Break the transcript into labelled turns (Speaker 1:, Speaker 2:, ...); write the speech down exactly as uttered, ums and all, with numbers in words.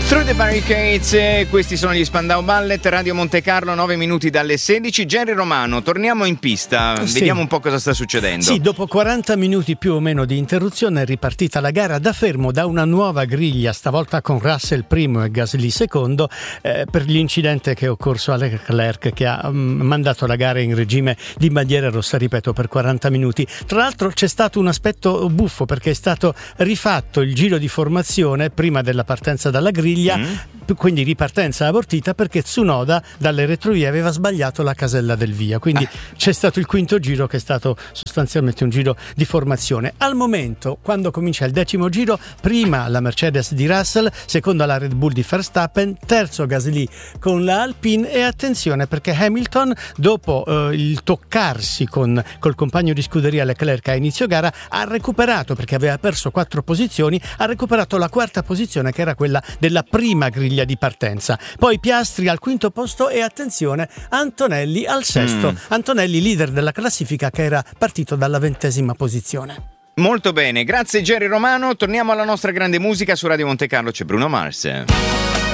Speaker 1: Through the Barricades, eh, questi sono gli Spandau Ballet, Radio Monte Carlo, nove minuti dalle sedici. Jerry Romano, torniamo in pista,
Speaker 2: sì.
Speaker 1: Vediamo un po' cosa sta succedendo.
Speaker 2: Sì, dopo quaranta minuti più o meno di interruzione è ripartita la gara da fermo da una nuova griglia, stavolta con Russell primo e Gasly secondo, eh, per l'incidente che è occorso a Leclerc, che ha um, mandato la gara in regime di bandiera rossa, ripeto, per quaranta minuti. Tra l'altro c'è stato un aspetto buffo, perché è stato rifatto il giro di formazione prima della partenza dalla griglia. Mm. Quindi ripartenza abortita perché Tsunoda dalle retrovie aveva sbagliato la casella del via, quindi ah. c'è stato il quinto giro che è stato sostanzialmente un giro di formazione. Al momento, quando comincia il decimo giro, prima la Mercedes di Russell, seconda la Red Bull di Verstappen, terzo Gasly con la Alpine, e attenzione perché Hamilton, dopo eh, il toccarsi con col compagno di scuderia Leclerc a inizio gara, ha recuperato, perché aveva perso quattro posizioni, ha recuperato la quarta posizione, che era quella della prima griglia di partenza. Poi Piastri al quinto posto e attenzione Antonelli al sesto. Mm. Antonelli leader della classifica, che era partito dalla ventesima posizione.
Speaker 1: Molto bene, grazie Jerry Romano. Torniamo alla nostra grande musica. Su Radio Monte Carlo c'è Bruno Mars.